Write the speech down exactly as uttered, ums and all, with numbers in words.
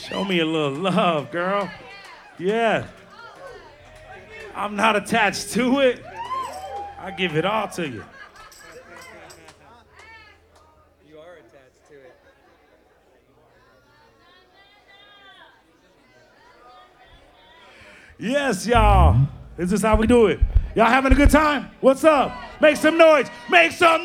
Show me a little love, girl. Yeah. I'm not attached to it. I give it all to you. You are attached to it. Yes, y'all. This is how we do it. Y'all having a good time? What's up? Make some noise. Make some